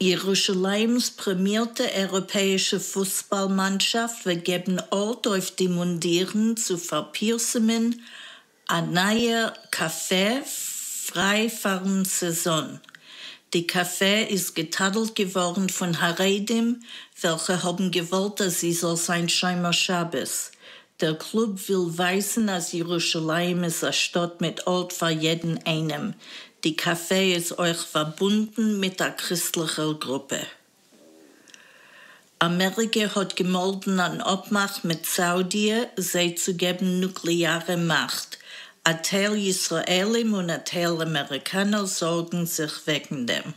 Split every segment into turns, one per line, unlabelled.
Jerusalems prämierte europäische Fußballmannschaft vergeben Ort auf die Mundieren zu Verpiersungen an neue Kaffee-Freifahren-Saison. Die Kaffee ist getadelt geworden von Haredim, welche haben gewollt, dass sie soll sein Scheimer Schabes. Der Club will weisen, dass Jerusalem ist eine Stadt mit Ort für jeden einem. Die Kaffee ist euch verbunden mit der christlichen Gruppe. Amerika hat gemolden an Obmach mit Saudi, sie zu geben nukleare Macht. Ein Teil Israelim und ein Teil Amerikaner sorgen sich wegen dem.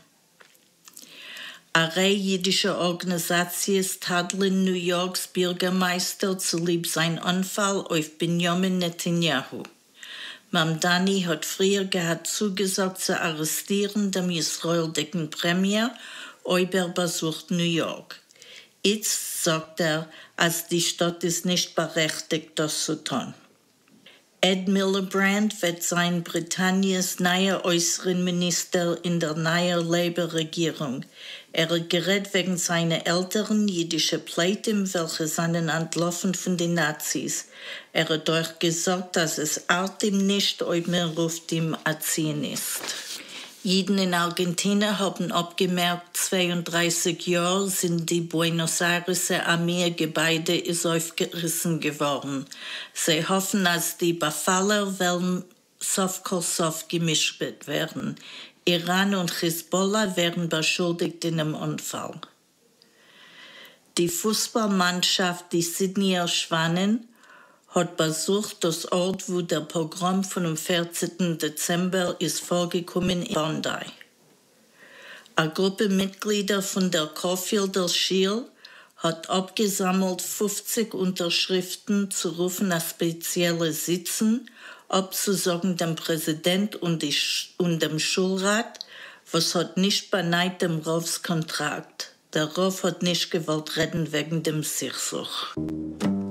Eine jüdische Organisation tadeln New Yorks Bürgermeister zulieb sein Anfall auf Benjamin Netanyahu. Mamdani hat früher gehabt zugesagt zu arrestieren dem israelischen Premier, aber besucht New York. Jetzt sagt als die Stadt ist nicht berechtigt, das zu tun. Ed Miliband wird sein Britanniens neuer Außenminister in der neuen Labour-Regierung. Er gerät wegen seiner älteren jüdischen Pleiten, welche seinen entlaufen von den Nazis. Er hat euch gesagt, dass es Artim nicht, ob man ruft ihm erziehen ist. Jeden in Argentinien haben abgemerkt, 32 Jahre sind die Buenos Aires Armeegebäude ist aufgerissen geworden. Sie hoffen, dass die Befaller werden Sof gemischt werden. Iran und Hisbollah werden beschuldigt in dem Unfall. Die Fußballmannschaft, die Sydneyer Schwanen, hat besucht das Ort, wo der Pogrom von dem 14. Dezember ist vorgekommen in Bondi. Eine Gruppe Mitglieder von der Caulfielder Shield hat abgesammelt 50 Unterschriften zu rufen nach spezielle Sitzen, abzusagen dem Präsident und dem Schulrat, was hat nicht beneit dem Rovs Kontrakt. Der Rov hat nicht gewollt reden wegen dem Sichsuch.